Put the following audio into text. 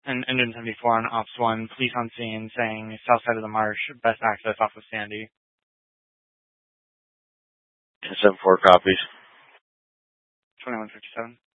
and Engine 74 on Ops 1, police on scene saying south side of the marsh, best access off of Sandy. 10-7-4 copies. 2157.